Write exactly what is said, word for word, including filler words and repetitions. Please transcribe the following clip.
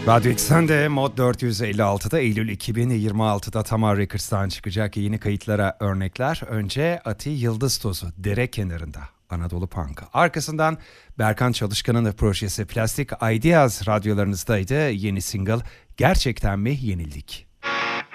Radyo X'de Mod dört yüz elli altıda Eylül iki bin yirmi altıda Tamar Records'tan çıkacak yeni kayıtlara örnekler. Önce Ati Yıldız Tozu, Dere Kenarında, Anadolu Punk. Arkasından Berkan Çalışkan'ın da projesi Plastic Ideas radyolarınızdaydı. Yeni single Gerçekten mi Yenildik?